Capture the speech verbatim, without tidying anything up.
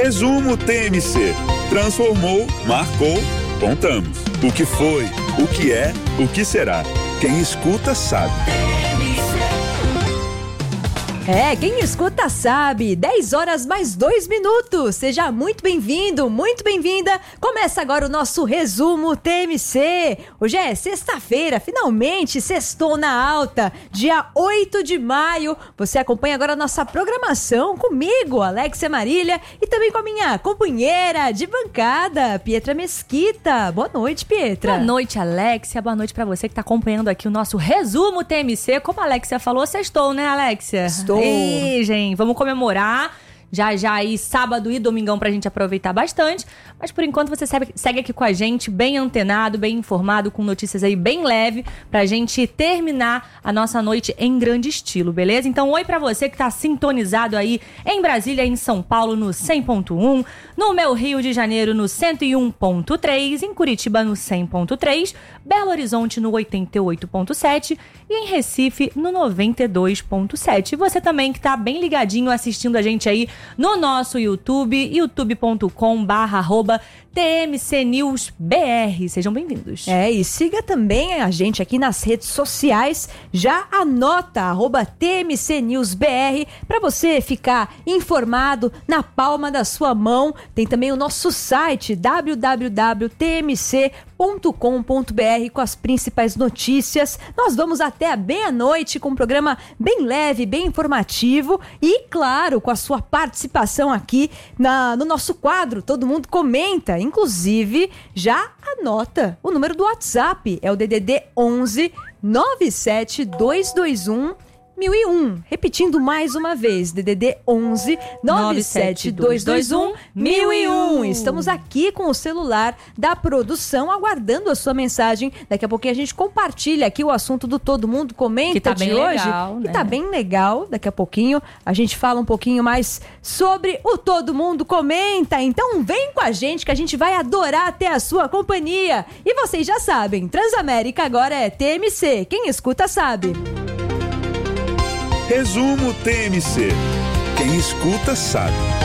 Resumo T M C. Transformou, marcou, contamos. O que foi, o que é, o que será. Quem escuta sabe. É, quem escuta sabe, dez horas mais dois minutos, seja muito bem-vindo, muito bem-vinda, começa agora o nosso Resumo T M C, hoje é sexta-feira, finalmente, sextou na alta, dia oito de maio, você acompanha agora a nossa programação comigo, Alexia Marília, e também com a minha companheira de bancada, Pietra Mesquita, boa noite, Pietra. Boa noite, Alexia, boa noite pra você que tá acompanhando aqui o nosso Resumo T M C, como a Alexia falou, sextou, né, Alexia? Estou. Ei, gente, vamos comemorar já já aí sábado e domingão pra gente aproveitar bastante, mas por enquanto você segue, segue aqui com a gente bem antenado, bem informado, com notícias aí bem leve pra gente terminar a nossa noite em grande estilo, beleza? Então oi pra você que tá sintonizado aí em Brasília, em São Paulo no cem ponto um, no meu Rio de Janeiro no cento e um ponto três, em Curitiba no cem ponto três, Belo Horizonte no oitenta e oito ponto sete e em Recife no noventa e dois ponto sete. E você também que tá bem ligadinho assistindo a gente aí no nosso YouTube, youtube ponto com barra arroba T M C News B R. Sejam bem-vindos. É, e siga também a gente aqui nas redes sociais, já anota arroba T M C News B R para você ficar informado na palma da sua mão. Tem também o nosso site w w w ponto t m c ponto com ponto b r com as principais notícias. Nós vamos até a meia-noite com um programa bem leve, bem informativo e, claro, com a sua participação aqui na, no nosso quadro. Todo mundo comenta, inclusive já anota o número do WhatsApp, é o D D D onze nove sete dois dois um mil e um. Repetindo mais uma vez, D D D onze nove sete dois dois um mil e um. Estamos aqui com o celular da produção, aguardando a sua mensagem. Daqui a pouquinho a gente compartilha aqui o assunto do Todo Mundo Comenta que tá de bem hoje. Legal, que né? tá bem legal. Daqui a pouquinho a gente fala um pouquinho mais sobre o Todo Mundo Comenta. Então vem com a gente que a gente vai adorar ter a sua companhia. E vocês já sabem, Transamérica agora é T M C. Quem escuta sabe. Resumo T M C. Quem escuta sabe.